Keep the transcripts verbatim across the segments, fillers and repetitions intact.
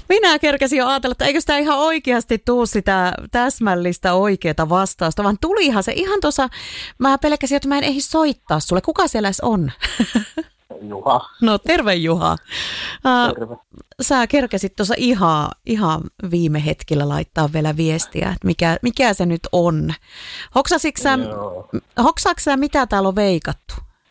Minä kerkesin jo ajatella, että eikö sitä ihan oikeasti tuu sitä täsmällistä oikeaa vastausta, vaan tulihan se ihan tuossa, mä pelkäsin, että mä en ehdi soittaa sulle. Kuka siellä edes on? Juha. No terve Juha. Terve. Sä kerkesit tuossa ihan, ihan viime hetkellä laittaa vielä viestiä, että mikä, mikä se nyt on. Hoksasitko sä, hoksaatko sä, mitä täällä on veikattu?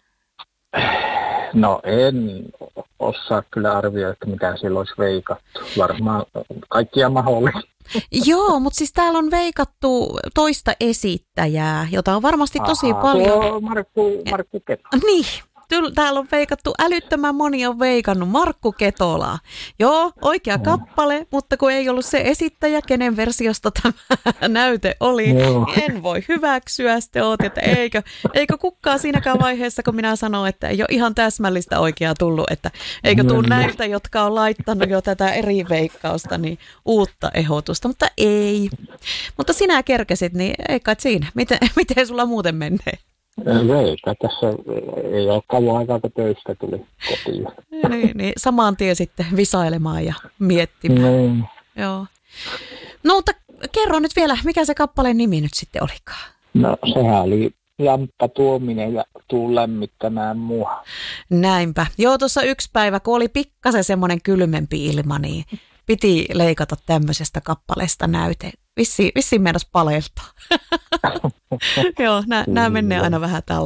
No en osaa kyllä arvioida, että mitä siellä olisi veikattu. Varmaan kaikkia mahdollista. Joo, mutta siis täällä on veikattu toista esittäjää, jota on varmasti tosi Aha, paljon. Tuo Markku, Markku Keto. Niin. Täällä on veikattu, älyttömän moni on veikannut Markku Ketolaa. Joo, oikea kappale, mutta kun ei ollut se esittäjä, kenen versiosta tämä näyte oli, Joo. niin en voi hyväksyä. Sitten oot, että eikö, eikö kukaan siinäkään vaiheessa, kun minä sanoin, että ei ole ihan täsmällistä oikeaa tullut, että eikö tuu näiltä, jotka on laittanut jo tätä eri veikkausta, niin uutta ehdotusta, mutta ei. Mutta sinä kerkesit, niin ei kai siinä. Miten, miten sulla muuten menee? Veikka, tässä ei ole kauan aikaa, kun töistä tuli kotiin. Niin, niin samaan tien sitten visailemaan ja miettimään. Mm. Joo. No, mutta kerro nyt vielä, mikä se kappaleen nimi nyt sitten olikaan? No, sehän oli Jamppa Tuominen ja Tuu lämmittämään mua. Näinpä. Joo, tuossa yksi päivä, kun oli pikkasen semmoinen kylmempi ilma, niin piti leikata tämmöisestä kappaleesta näyte. Vissiin, vissiin meinas paleltaa. Joo, nämä menee aina vähän tällä.